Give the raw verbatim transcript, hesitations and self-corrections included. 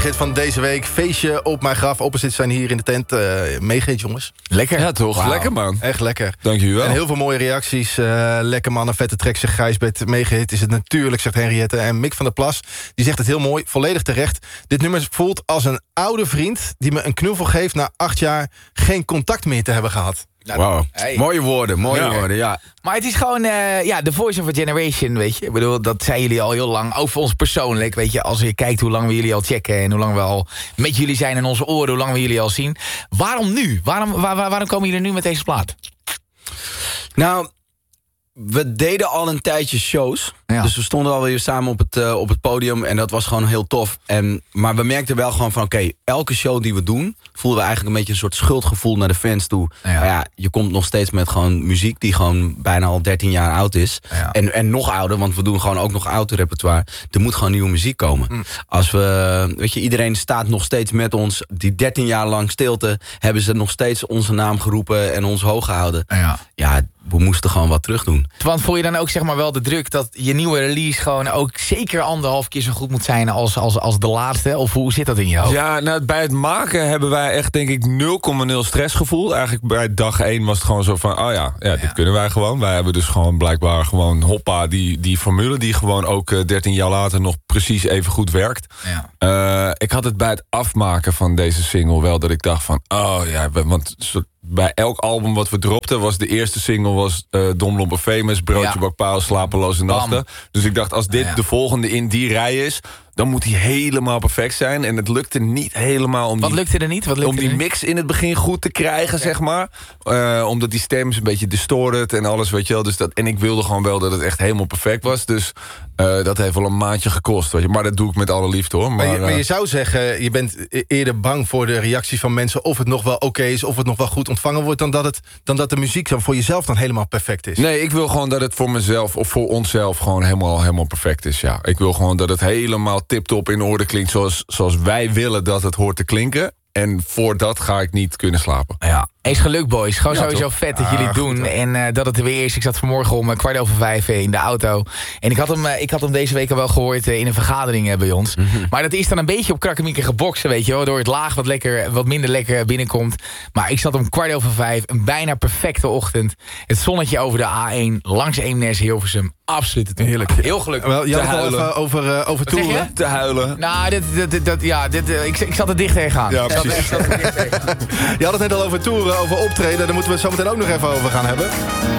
Megahit van deze week. Feestje op mijn graf. Opposite zijn hier in de tent. Uh, Megahit, jongens. Lekker. Ja, toch? Wow. Lekker, man. Echt lekker. Dank je wel. En heel veel mooie reacties. Uh, lekker man, een vette track, zegt Gijsbert. Megahit is het natuurlijk, zegt Henriette. En Mick van der Plas, die zegt het heel mooi. Volledig terecht. Dit nummer voelt als een oude vriend die me een knuffel geeft na acht jaar geen contact meer te hebben gehad. Nou, Wauw. hey. Mooie woorden, mooie Ja. woorden, ja. Maar het is gewoon, uh, ja, the voice of a generation, weet je. Ik bedoel, dat zijn jullie al heel lang. Ook voor ons persoonlijk, weet je. Als je kijkt hoe lang we jullie al checken... en hoe lang we al met jullie zijn in onze oren... hoe lang we jullie al zien. Waarom nu? Waarom, waar, waar, waarom komen jullie nu met deze plaat? Nou, we deden al een tijdje shows. Ja. Dus we stonden alweer samen op het, uh, op het podium. En dat was gewoon heel tof. En, maar we merkten wel gewoon van... oké, okay, elke show die we doen... voelden we eigenlijk een beetje een soort schuldgevoel naar de fans toe. Ja. Maar ja, je komt nog steeds met gewoon muziek... die gewoon bijna al dertien jaar oud is. Ja. En, en nog ouder, want we doen gewoon ook nog oude repertoire. Er moet gewoon nieuwe muziek komen. Mm. Als we, weet je, iedereen staat nog steeds met ons. Die dertien jaar lang stilte... hebben ze nog steeds onze naam geroepen en ons hoog gehouden. Ja. Ja, we moesten gewoon wat terug doen. Want voel je dan ook zeg maar wel de druk... dat je nieuwe release gewoon ook zeker anderhalf keer zo goed moet zijn... als, als, als de laatste? Of hoe zit dat in je hoofd? Ja, nou, bij het maken hebben wij echt denk ik nul komma nul stressgevoel. Eigenlijk bij dag één was het gewoon zo van... oh ja, ja, dit Ja. kunnen wij gewoon. Wij hebben dus gewoon blijkbaar gewoon hoppa... die, die formule die gewoon ook uh, dertien jaar later nog precies even goed werkt. Ja. Uh, ik had het bij het afmaken van deze single wel dat ik dacht van... oh ja, want soort, bij elk album wat we dropten... was de eerste single was uh, Dom Lomper Famous... Broodje Ja. Bakpaal, Slapeloze Nachten. Bam. Dus ik dacht, als dit Ja, ja. de volgende in die rij is... dan moet die helemaal perfect zijn. En het lukte niet helemaal om Wat die, lukte er niet? Wat lukte om die er niet? mix in het begin goed te krijgen, zeg maar. Uh, omdat die stem is een beetje distorted en alles, weet je wel. Dus dat, en ik wilde gewoon wel dat het echt helemaal perfect was. Dus uh, dat heeft wel een maandje gekost. Weet je. Maar dat doe ik met alle liefde, hoor. Maar, Maar je, maar uh, je zou zeggen, je bent eerder bang voor de reacties van mensen... of het nog wel oké is, of het nog wel goed ontvangen wordt... dan dat, het, dan dat de muziek dan voor jezelf dan helemaal perfect is. Nee, ik wil gewoon dat het voor mezelf of voor onszelf gewoon helemaal, helemaal perfect is, ja. Ik wil gewoon dat het helemaal tip-top in orde klinkt... Zoals, zoals wij willen dat het hoort te klinken. En voor dat ga ik niet kunnen slapen. Ja. Eens geluk, boys. Gewoon Ja, sowieso toch? vet dat Ah, jullie het goed, doen. hoor. En uh, dat het er weer is. Ik zat vanmorgen om uh, kwart over vijf uh, in de auto. En ik had hem, uh, ik had hem deze week al wel gehoord uh, in een vergadering uh, bij ons. Mm-hmm. Maar dat is dan een beetje op krakkemieke geboksen, weet je wel. Door het laag wat, lekker, wat minder lekker binnenkomt. Maar ik zat om kwart over vijf. Een bijna perfecte ochtend. Het zonnetje over de A één. Langs Eemnes, Hilversum. Absoluut het Heerlijk. Heel gelukkig. Wel, je had het al huilen. even over, uh, over Wat zeg toeren. je? Te huilen. Nou, dit, dit, dit, dit- ja, dit, uh, ik, ik zat er dicht tegenaan. Ja, Ik zat- precies. ik zat er dicht tegenaan. Je had het net al over toeren, over optreden. Daar moeten we het zo meteen ook nog even over gaan hebben.